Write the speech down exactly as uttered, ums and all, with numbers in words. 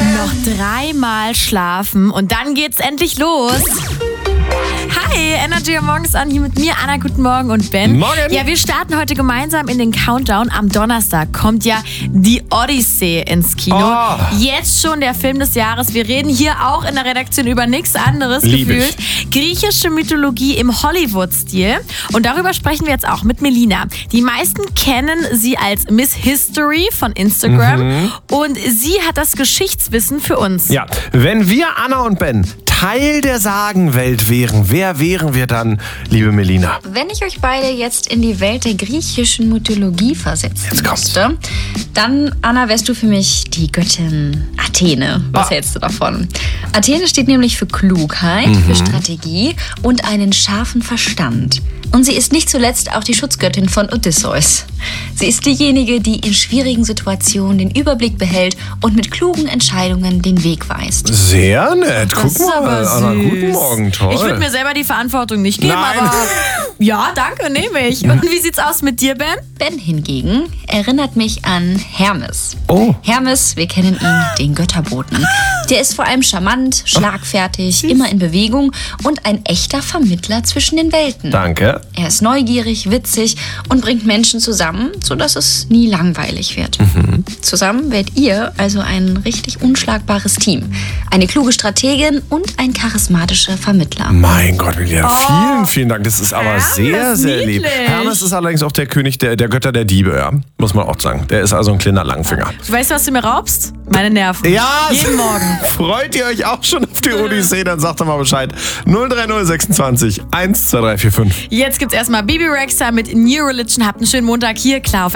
Noch dreimal schlafen und dann geht's endlich los. Hi, Energy am Morgens an, hier mit mir, Anna, guten Morgen und Ben. Morgen. Ja, wir starten heute gemeinsam in den Countdown. Am Donnerstag kommt ja die Odyssee ins Kino. Oh. Jetzt schon der Film des Jahres. Wir reden hier auch in der Redaktion über nichts anderes Lieb gefühlt. Griechische Mythologie im Hollywood-Stil. Und darüber sprechen wir jetzt auch mit Melina. Die meisten kennen sie als Miss History von Instagram. Mhm. Und sie hat das Geschichtswissen für uns. Ja, wenn wir, Anna und Ben, Teil der Sagenwelt wären, wer wären wir dann, liebe Melina? Wenn ich euch beide jetzt in die Welt der griechischen Mythologie versetzen Jetzt kommt's. müsste, dann, Anna, wärst du für mich die Göttin Athene. Was Ah. hältst du davon? Athene steht nämlich für Klugheit, Mhm. für Strategie und einen scharfen Verstand. Und sie ist nicht zuletzt auch die Schutzgöttin von Odysseus. Sie ist diejenige, die in schwierigen Situationen den Überblick behält und mit klugen Entscheidungen den Weg weist. Sehr nett. Das Guck ist mal, aber Anna, süß. guten Morgen, toll. Ich würde mir selber die Verantwortung nicht geben, Nein. aber ja, danke, nehme ich. Und wie sieht's aus mit dir, Ben? Ben hingegen erinnert mich an Hermes. Oh. Hermes, wir kennen ihn, den Götterboten. Der ist vor allem charmant, schlagfertig, immer in Bewegung und ein echter Vermittler zwischen den Welten. Danke. Er ist neugierig, witzig und bringt Menschen zusammen, sodass es nie langweilig wird. Mhm. Zusammen werdet ihr also ein richtig unschlagbares Team. Eine kluge Strategin und ein charismatischer Vermittler. Mein Gott, Melina, vielen, vielen Dank. Das ist aber Hermes, sehr, sehr lieb. niedlich. Hermes ist allerdings auch der König der, der Götter der Diebe, ja. Muss man auch sagen. Der ist also ein kleiner Langfinger. Weißt du, was du mir raubst? Meine Nerven. Ja, Jeden Morgen. Freut ihr euch auch schon auf die Odyssee? Dann sagt doch mal Bescheid. null drei null sechsundzwanzig eins zwei drei vier fünf. Jetzt gibt's erstmal Bibi Rexha mit New Religion. Habt einen schönen Montag hier, klar auf